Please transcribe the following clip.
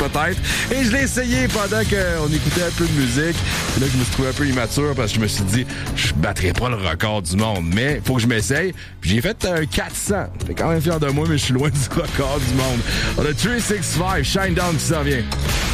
peut-être. Et je l'ai essayé pendant qu'on écoutait un peu de musique. Puis là, je me suis trouvé un peu immature parce que je me suis dit, je battrai pas le record du monde, mais faut que je m'essaye. Puis j'ai fait un 400. J'étais quand même fier de moi, mais je suis loin du record du monde. On a 365, Shine Down qui s'en vient.